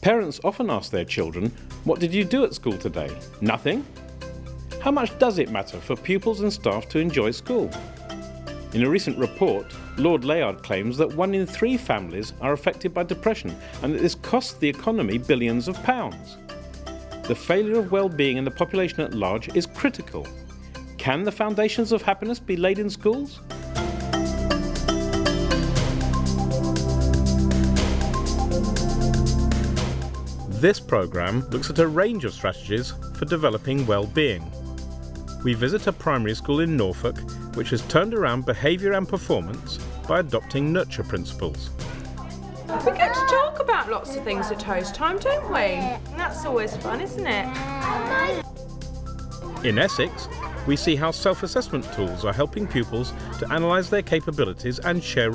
Parents often ask their children, "What did you do at school today?" Nothing? How much does it matter for pupils and staff to enjoy school? In a recent report, Lord Layard claims that 1 in 3 families are affected by depression and that this costs the economy billions of pounds. The failure of well-being in the population at large is critical. Can the foundations of happiness be laid in schools? This programme looks at a range of strategies for developing well-being. We visit a primary school in Norfolk which has turned around behaviour and performance by adopting nurture principles. We get to talk about lots of things at Toast Time, don't we? And that's always fun, isn't it? In Essex, we see how self-assessment tools are helping pupils to analyse their capabilities and share